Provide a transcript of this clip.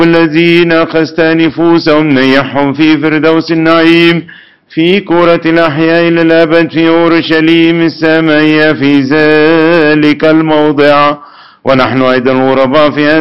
الذين أخذت نفوسهم نيحهم في فردوس النعيم في كرة الأحياء إلى الأبد في أورشليم السمائية في ذلك الموضع. ونحن أيضا غرباء في هذا